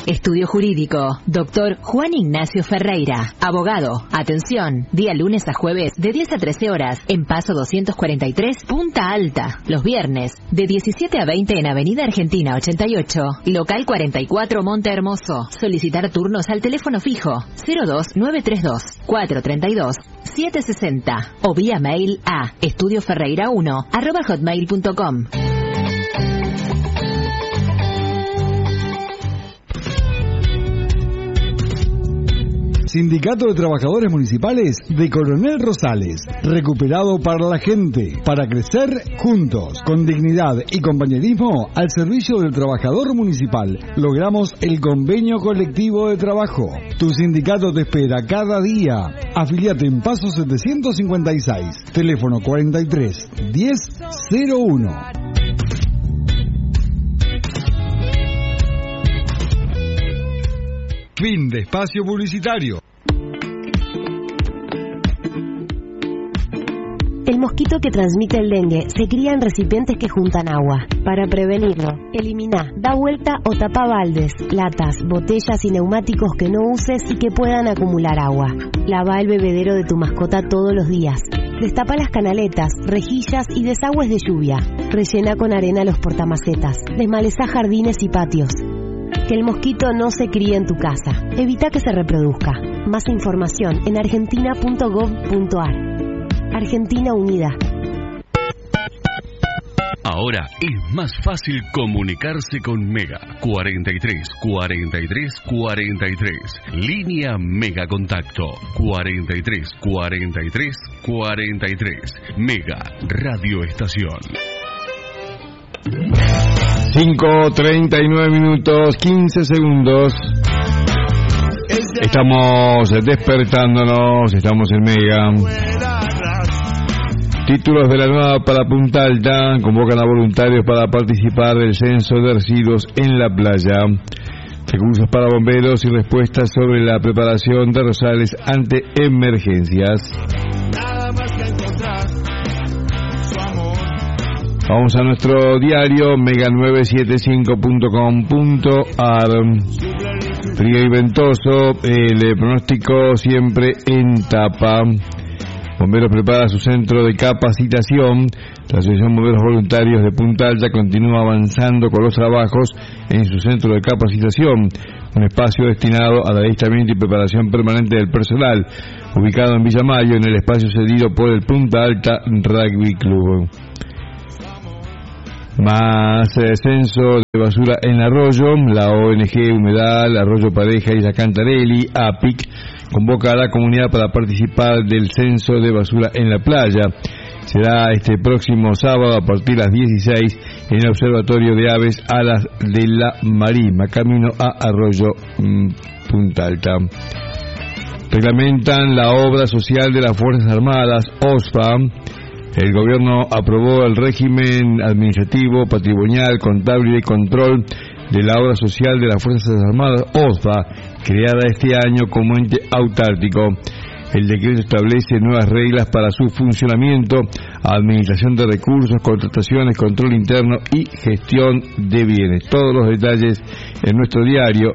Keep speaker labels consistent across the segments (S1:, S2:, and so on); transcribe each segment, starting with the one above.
S1: Estudio Jurídico, Dr. Juan Ignacio Ferreira, abogado. Atención, día lunes a jueves de 10 a 13 horas en Paso 243, Punta Alta. Los viernes de 17 a 20 en Avenida Argentina 88, local 44 Monte Hermoso. Solicitar turnos al teléfono fijo 02932 432 760 o vía mail a estudioferreira1@hotmail.com.
S2: Sindicato de Trabajadores Municipales de Coronel Rosales, recuperado para la gente, para crecer juntos, con dignidad y compañerismo al servicio del trabajador municipal. Logramos el convenio colectivo de trabajo. Tu sindicato te espera cada día. Afiliate en Paso 756, teléfono 43 10 01. Fin de espacio publicitario.
S3: El mosquito que transmite el dengue se cría en recipientes que juntan agua. Para prevenirlo, elimina, da vuelta o tapa baldes, latas, botellas y neumáticos que no uses y que puedan acumular agua. Lava el bebedero de tu mascota todos los días. Destapa las canaletas, rejillas y desagües de lluvia. Rellena con arena los portamacetas. Desmaleza jardines y patios. Que el mosquito no se críe en tu casa. Evita que se reproduzca. Más información en argentina.gov.ar. Argentina Unida.
S4: Ahora es más fácil comunicarse con Mega. 43 43 43. Línea Mega Contacto. 43 43 43. Mega Radio Estación.
S5: 5:39 minutos 15 segundos. Estamos despertándonos, estamos en Mega. Títulos de la nueva para Punta Alta. Convocan a voluntarios para participar del censo de residuos en la playa. Recursos para bomberos y respuestas sobre la preparación de Rosales ante emergencias. Vamos a nuestro diario mega975.com.ar. Frío y ventoso, el pronóstico siempre en tapa. Bomberos prepara su centro de capacitación. La Asociación Bomberos Voluntarios de Punta Alta continúa avanzando con los trabajos en su centro de capacitación, un espacio destinado al adiestramiento y preparación permanente del personal, ubicado en Villa Mayo, en el espacio cedido por el Punta Alta Rugby Club. Más censo de basura en Arroyo. La ONG Humedal, Arroyo Pareja y Cantarelli, APIC, convoca a la comunidad para participar del censo de basura en la playa. Será este próximo sábado a partir de las 16 en el Observatorio de Aves Alas de la Marima, camino a Arroyo Punta Alta. Reglamentan la obra social de las Fuerzas Armadas, OSFA. El gobierno aprobó el régimen administrativo, patrimonial, contable y de control de la obra social de las Fuerzas Armadas, OSFA, creada este año como ente autárquico. El decreto establece nuevas reglas para su funcionamiento, administración de recursos, contrataciones, control interno y gestión de bienes. Todos los detalles en nuestro diario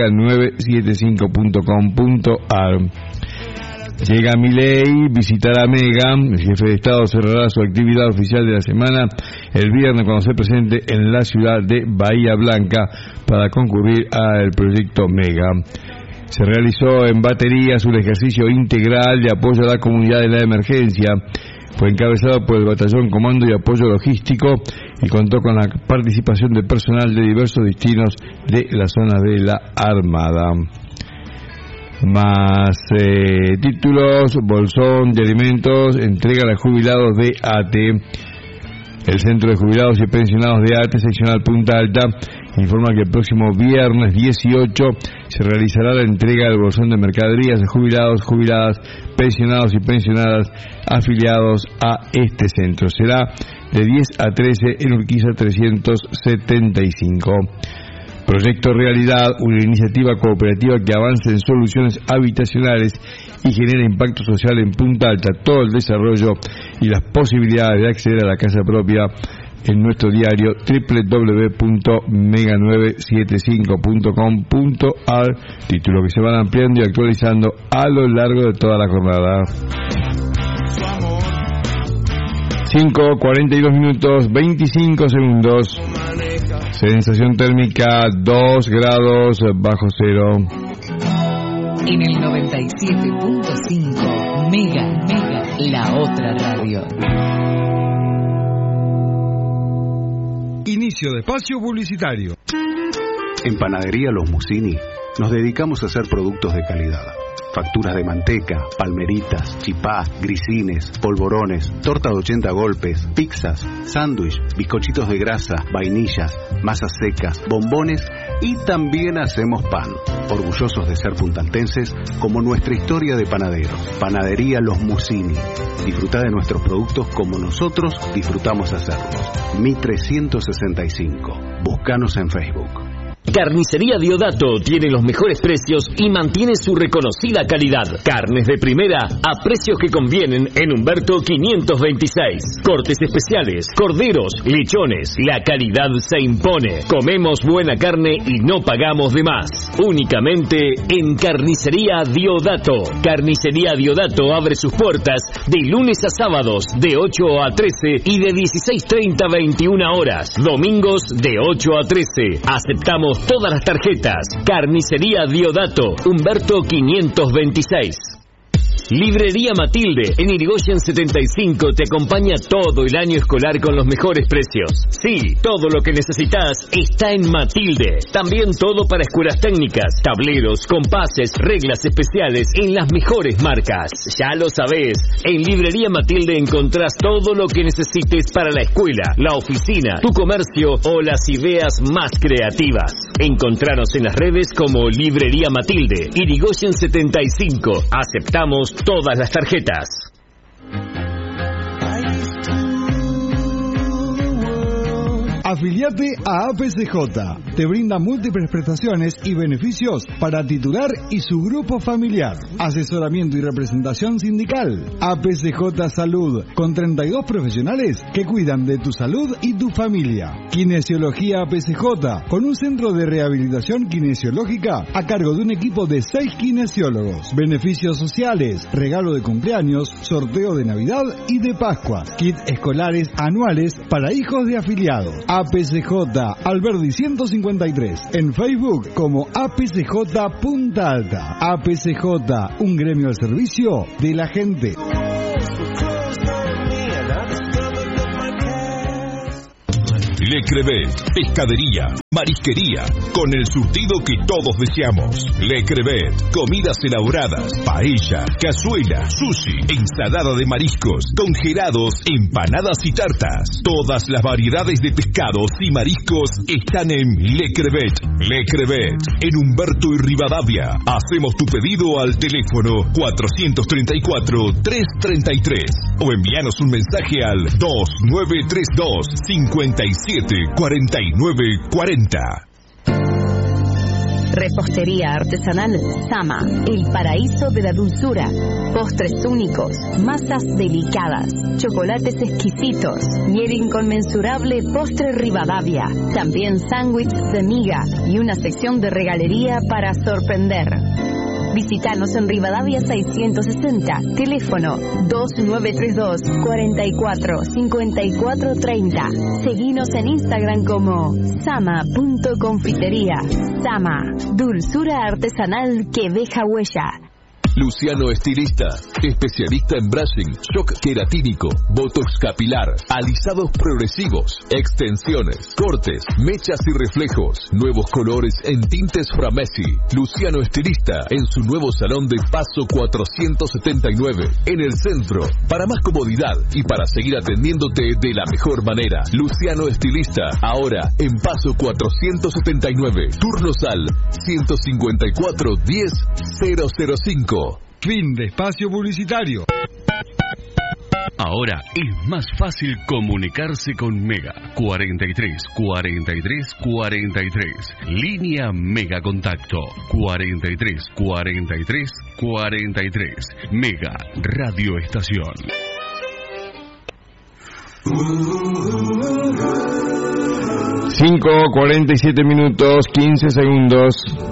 S5: mega975.com.ar. Llega Milei, visitará Mega. El jefe de Estado cerrará su actividad oficial de la semana el viernes cuando se presente en la ciudad de Bahía Blanca para concurrir al proyecto Mega. Se realizó en Baterías un ejercicio integral de apoyo a la comunidad de la emergencia. Fue encabezado por el Batallón Comando y Apoyo Logístico y contó con la participación de personal de diversos destinos de la zona de la Armada. Más títulos. Bolsón de alimentos entrega a los jubilados de ATE. El Centro de Jubilados y Pensionados de ATE, seccional Punta Alta, informa que el próximo viernes 18 se realizará la entrega del bolsón de mercaderías a jubilados, jubiladas, pensionados y pensionadas afiliados a este centro. Será de 10 a 13 en Urquiza 375. Proyecto Realidad, una iniciativa cooperativa que avanza en soluciones habitacionales y genera impacto social en Punta Alta. Todo el desarrollo y las posibilidades de acceder a la casa propia en nuestro diario www.mega975.com.ar, títulos que se van ampliando y actualizando a lo largo de toda la jornada. 5:42 minutos 25 segundos. Sensación térmica 2 grados bajo cero.
S1: En el 97.5 Mega, la otra radio.
S2: Inicio de espacio publicitario.
S6: En Panadería Los Musini nos dedicamos a hacer productos de calidad. Facturas de manteca, palmeritas, chipá, grisines, polvorones, torta de 80 golpes, pizzas, sándwich, bizcochitos de grasa, vainillas, masas secas, bombones y también hacemos pan. Orgullosos de ser puntaltenses como nuestra historia de panaderos. Panadería Los Musini. Disfrutá de nuestros productos como nosotros disfrutamos hacerlos. Mi 365. Búscanos en Facebook.
S7: Carnicería Diodato tiene los mejores precios y mantiene su reconocida calidad. Carnes de primera a precios que convienen en Humberto 526. Cortes especiales, corderos, lechones. La calidad se impone. Comemos buena carne y no pagamos de más. Únicamente en Carnicería Diodato. Carnicería Diodato abre sus puertas de lunes a sábados de 8 a 13 y de 16:30 a 21 horas. Domingos de 8 a 13. Aceptamos todas las tarjetas. Carnicería Diodato, Humberto 526. Librería Matilde, en Irigoyen 75, te acompaña todo el año escolar con los mejores precios. Sí, todo lo que necesitas está en Matilde. También todo para escuelas técnicas, tableros, compases, reglas especiales en las mejores marcas. Ya lo sabés, en Librería Matilde encontrás todo lo que necesites para la escuela, la oficina, tu comercio o las ideas más creativas. Encontranos en las redes como Librería Matilde, Irigoyen 75. Aceptamos todas las tarjetas.
S2: Afiliate a APCJ. Te brinda múltiples prestaciones y beneficios para titular y su grupo familiar. Asesoramiento y representación sindical. APCJ Salud, con 32 profesionales que cuidan de tu salud y tu familia. Kinesiología APCJ, con un centro de rehabilitación kinesiológica a cargo de un equipo de 6 kinesiólogos. Beneficios sociales, regalo de cumpleaños, sorteo de Navidad y de Pascua. Kits escolares anuales para hijos de afiliados. APCJ Alberdi 153, en Facebook como APCJ Punta Alta. APCJ, un gremio al servicio de la gente.
S8: Le Crevet, pescadería, marisquería, con el surtido que todos deseamos. Le Crevet, comidas elaboradas, paella, cazuela, sushi, ensalada de mariscos, congelados, empanadas y tartas. Todas las variedades de pescados y mariscos están en Le Crevet. Le Crevet, en Humberto y Rivadavia. Hacemos tu pedido al teléfono 434-333 o envíanos un mensaje al 2932 57 4940.
S3: Repostería artesanal Sama, el paraíso de la dulzura. Postres únicos, masas delicadas, chocolates exquisitos y el inconmensurable postre Rivadavia. También sándwiches de miga y una sección de regalería para sorprender. Visítanos en Rivadavia 660, teléfono 2932 44 54 30. Seguinos en Instagram como sama.confitería. Sama, dulzura artesanal que deja huella.
S8: Luciano Estilista, especialista en brushing, shock queratínico, botox capilar, alisados progresivos, extensiones, cortes, mechas y reflejos, nuevos colores en tintes Framesi. Luciano Estilista, en su nuevo salón de Paso 479, en el centro. Para más comodidad y para seguir atendiéndote de la mejor manera. Luciano Estilista, ahora en Paso 479, turnos al 154 10 005.
S2: Fin de espacio publicitario.
S4: Ahora es más fácil comunicarse con Mega. 43 43 43. Línea Mega Contacto. 43 43 43. Mega Radio Estación.
S5: 5:47 minutos, 15 segundos.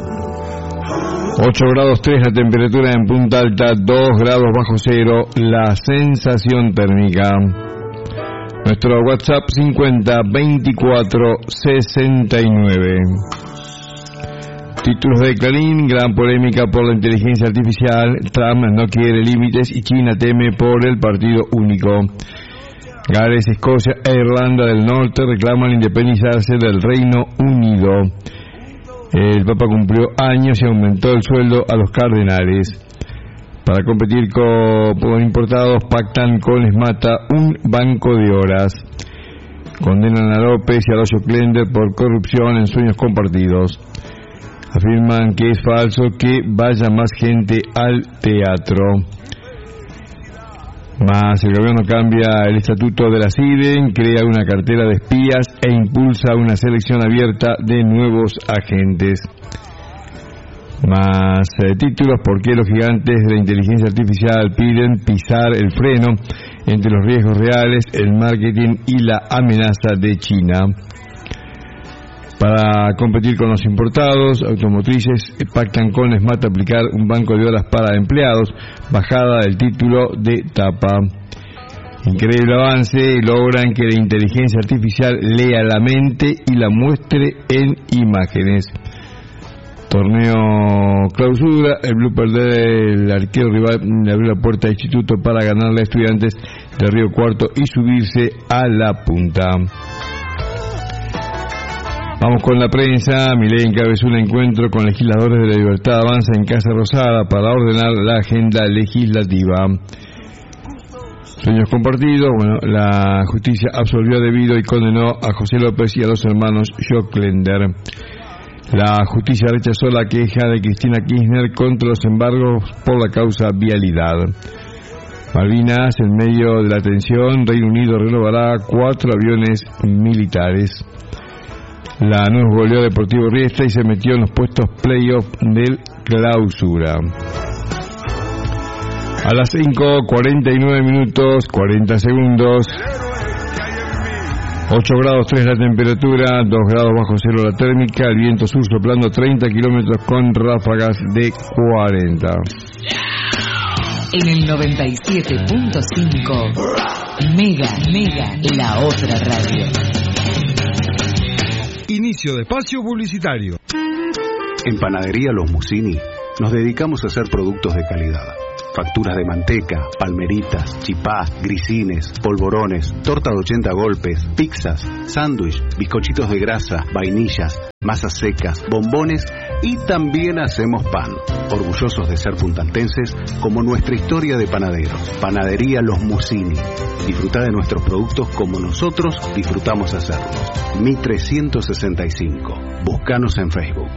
S5: 8 grados 3 la temperatura en Punta Alta, 2 grados bajo cero la sensación térmica. Nuestro WhatsApp 50 24 69. Títulos de Clarín: gran polémica por la inteligencia artificial, Trump no quiere límites y China teme por el partido único. Gales, Escocia e Irlanda del Norte reclaman independizarse del Reino Unido. El Papa cumplió años y aumentó el sueldo a los cardenales. Para competir por importados, pactan con Esmata un banco de horas. Condenan a López y a Horacio Klender por corrupción en sueños compartidos. Afirman que es falso que vaya más gente al teatro. Más, el gobierno cambia el estatuto de la CIDEN, crea una cartera de espías e impulsa una selección abierta de nuevos agentes. Más títulos: ¿por qué los gigantes de la inteligencia artificial piden pisar el freno entre los riesgos reales, el marketing y la amenaza de China? Para competir con los importados, automotrices pactan con Esmata aplicar un banco de horas para empleados, bajada del título de tapa. Increíble avance, logran que la inteligencia artificial lea la mente y la muestre en imágenes. Torneo clausura, el blooper del arquero rival le abrió la puerta al instituto para ganarle a Estudiantes de Río Cuarto y subirse a la punta. Vamos con la prensa. Milei encabezó un encuentro con legisladores de la Libertad Avanza en Casa Rosada para ordenar la agenda legislativa. Sueños compartidos. Bueno, la justicia absolvió a Debido y condenó a José López y a los hermanos Joclender. La justicia rechazó la queja de Cristina Kirchner contra los embargos por la causa vialidad. Malvinas, en medio de la tensión, Reino Unido renovará 4 aviones militares. La NUS goleó a Deportivo Riestra y se metió en los puestos playoff del clausura. A las 5:49 minutos, 40 segundos. 8 grados 3 la temperatura, 2 grados bajo cero la térmica, el viento sur soplando 30 kilómetros con ráfagas de 40.
S1: En el 97.5, Mega, la otra radio.
S2: Inicio de espacio publicitario.
S6: En Panadería Los Musini nos dedicamos a hacer productos de calidad. Facturas de manteca, palmeritas, chipá, grisines, polvorones, torta de 80 golpes, pizzas, sándwich, bizcochitos de grasa, vainillas, masas secas, bombones y también hacemos pan. Orgullosos de ser puntaltenses como nuestra historia de panaderos. Panadería Los Musini. Disfruta de nuestros productos como nosotros disfrutamos hacerlos. Mi 365. Búscanos en Facebook.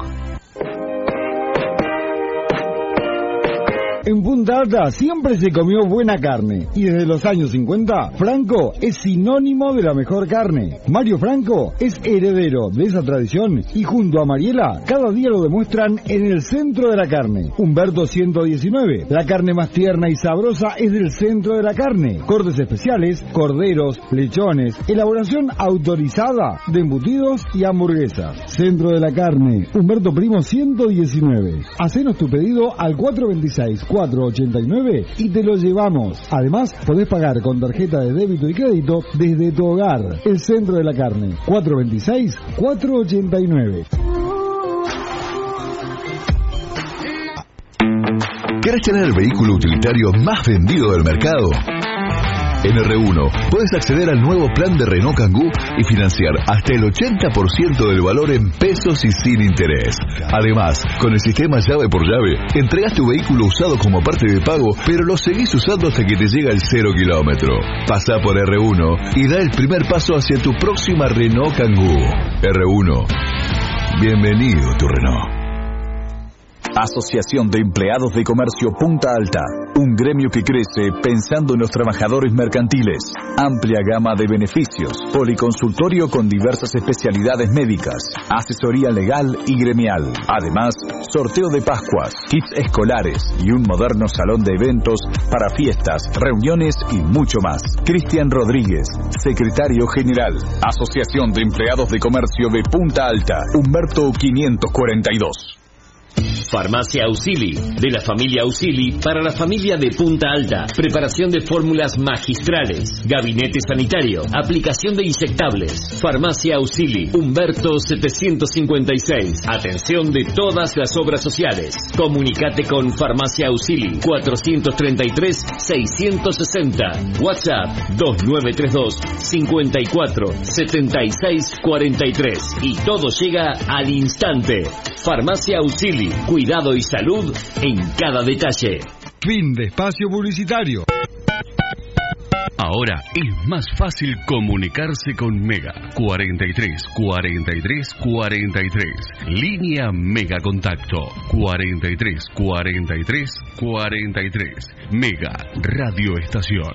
S2: En Punta Alta siempre se comió buena carne y desde los años 50 Franco es sinónimo de la mejor carne. Mario Franco es heredero de esa tradición y junto a Mariela cada día lo demuestran en el centro de la carne. Humberto 119, la carne más tierna y sabrosa es del centro de la carne. Cortes especiales, corderos, lechones, elaboración autorizada de embutidos y hamburguesas. Centro de la carne, Humberto Primo 119. Hacenos tu pedido al 426-489 y te lo llevamos. Además, podés pagar con tarjeta de débito y crédito desde tu hogar. El centro de la carne, 426-489.
S8: ¿Querés tener el vehículo utilitario más vendido del mercado? En R1 puedes acceder al nuevo plan de Renault Kangoo y financiar hasta el 80% del valor en pesos y sin interés. Además, con el sistema llave por llave, entregas tu vehículo usado como parte de pago, pero lo seguís usando hasta que te llega el 0 kilómetro. Pasa por R1 y da el primer paso hacia tu próxima Renault Kangoo. R1. Bienvenido, tu Renault.
S9: Asociación de Empleados de Comercio Punta Alta, un gremio que crece pensando en los trabajadores mercantiles. Amplia gama de beneficios, policonsultorio con diversas especialidades médicas, asesoría legal y gremial. Además, sorteo de Pascuas, kits escolares y un moderno salón de eventos para fiestas, reuniones y mucho más. Cristian Rodríguez, secretario general, Asociación de Empleados de Comercio de Punta Alta, Humberto 542.
S7: Farmacia Auxili, de la familia Auxili para la familia de Punta Alta. Preparación de fórmulas magistrales, gabinete sanitario, aplicación de insectables. Farmacia Auxili, Humberto 756. Atención de todas las obras sociales. Comunicate con Farmacia Auxili 433-660. WhatsApp 2932 54 76 43. Y todo llega al instante. Farmacia Auxili, cuidado y salud en cada detalle.
S2: Fin de espacio publicitario.
S4: Ahora es más fácil comunicarse con Mega. 43 43 43. Línea Mega Contacto. 43 43 43. Mega Radio Estación.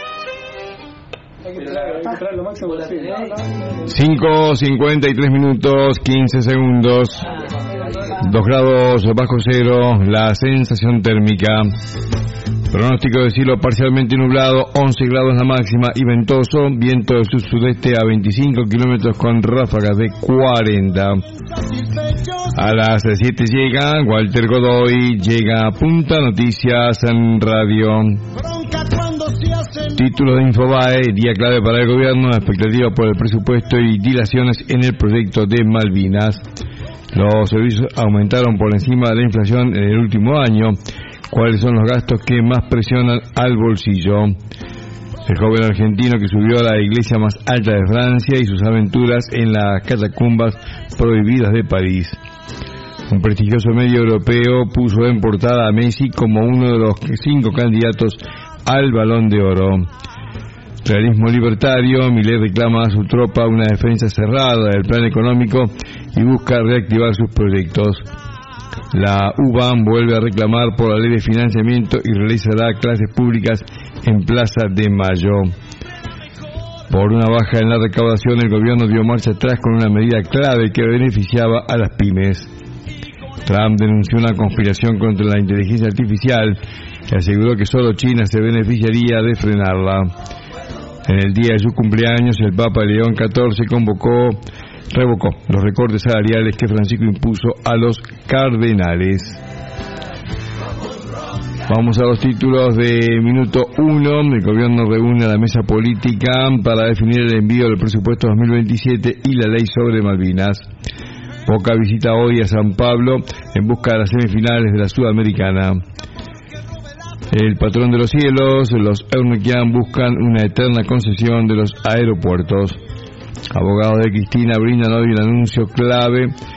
S5: 5:53 minutos 15 segundos. 2 grados bajo cero la sensación térmica. Pronóstico de cielo parcialmente nublado, 11 grados la máxima y ventoso. Viento del sur-sudeste a 25 kilómetros con ráfagas de 40. A las 7 llega Walter Godoy, llega Punta Noticias en Radio. Título de Infobae, día clave para el gobierno, expectativa por el presupuesto y dilaciones en el proyecto de Malvinas. Los servicios aumentaron por encima de la inflación en el último año. ¿Cuáles son los gastos que más presionan al bolsillo? El joven argentino que subió a la iglesia más alta de Francia y sus aventuras en las catacumbas prohibidas de París. Un prestigioso medio europeo puso en portada a Messi como uno de los 5 candidatos al Balón de Oro. Realismo libertario, Milei reclama a su tropa una defensa cerrada del plan económico y busca reactivar sus proyectos. La UBAM vuelve a reclamar por la ley de financiamiento y realizará clases públicas en Plaza de Mayo. Por una baja en la recaudación, el gobierno dio marcha atrás con una medida clave que beneficiaba a las pymes. Trump denunció una conspiración contra la inteligencia artificial y aseguró que solo China se beneficiaría de frenarla. En el día de su cumpleaños, el Papa León XIV revocó los recortes salariales que Francisco impuso a los cardenales. Vamos a los títulos de minuto 1. El gobierno reúne a la mesa política para definir el envío del presupuesto 2027 y la ley sobre Malvinas. Boca visita hoy a San Pablo en busca de las semifinales de la Sudamericana. El patrón de los cielos, los Eunquian, buscan una eterna concesión de los aeropuertos. Abogados de Cristina brindan hoy el anuncio clave